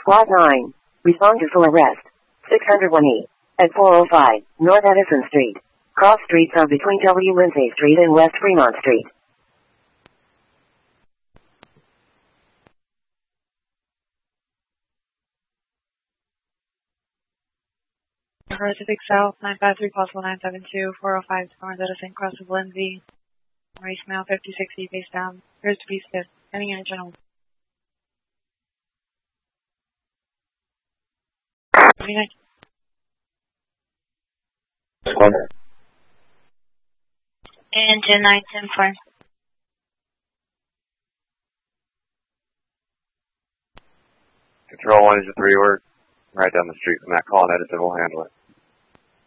SWAT 9. Respond to full arrest. 601E. At 405 North Edison Street. Cross streets are between W. Lindsay Street and West Fremont Street. Pacific South, 953 possible 972, 405 North Edison, cross of Lindsay. Race mile 5060, face down. Appears to be stiff. Any unit general. Unit. Engine 910-4. Control 1 is a 3 word. Right down the street from that call, and Edison will handle it.